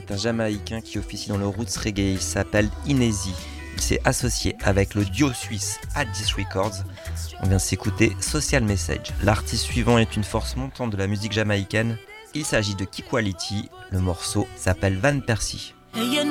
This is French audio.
est un Jamaïcain qui officie dans le roots reggae. Il s'appelle Inesi. Il s'est associé avec le duo suisse Addis Records. On vient s'écouter Social Message. L'artiste suivant est une force montante de la musique jamaïcaine. Il s'agit de Key Quality. Le morceau s'appelle Van Persie.